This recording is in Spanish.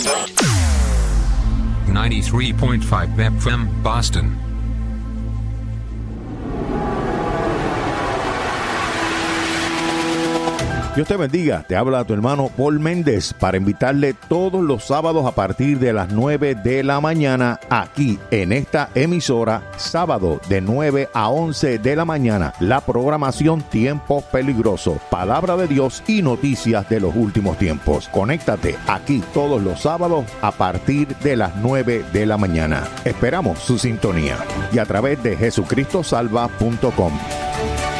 93.5 FM Boston. Dios te bendiga, te habla tu hermano Paul Méndez para invitarle todos los sábados a partir de las 9 de la mañana aquí en esta emisora, sábado de 9 a 11 de la mañana, la programación Tiempos Peligrosos, Palabra de Dios y noticias de los últimos tiempos. Conéctate aquí todos los sábados a partir de las 9 de la mañana. Esperamos su sintonía y a través de jesucristosalva.com.